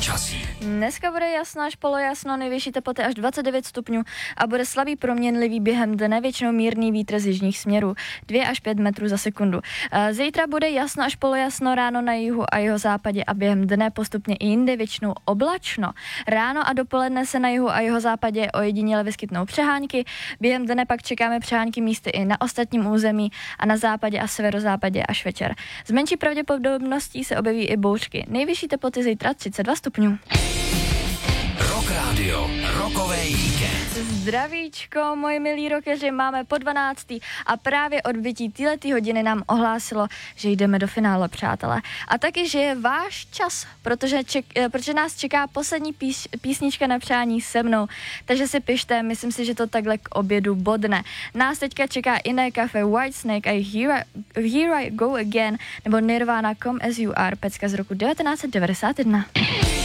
počasí. Dneska bude jasno až polojasno, nejvyšší teploty až 29 stupňů a bude slabý proměnlivý během dne, většinou mírný vítr z jižních směrů, 2 až 5 metrů za sekundu. Zítra bude jasno až polojasno, ráno na jihu a jihozápadě a během dne postupně i jinde většinou oblačno. Ráno a dopoledne se na jihu a jihozápadě ojediněle vyskytnou přehánky, během dne pak čekáme přehánky místy i na ostatním území a na západě a severozápadě až večer. S menší pravděpodobností se objeví i bouřky. Nejvyšší teploty zítra 32 stupňů. Rock Radio, rokovej víkend. Zdravíčko, moji milí rockeři, máme po 12. a právě odbytí této hodiny nám ohlásilo, že jdeme do finále, přátelé. A taky, že je váš čas, protože nás čeká poslední písnička na přání se mnou. Takže si pište, myslím si, že to takhle k obědu bodne. Nás teďka čeká Iné kafe, Whitesnake a Here I Go Again, nebo Nirvana Come As You Are, pecka z roku 1991.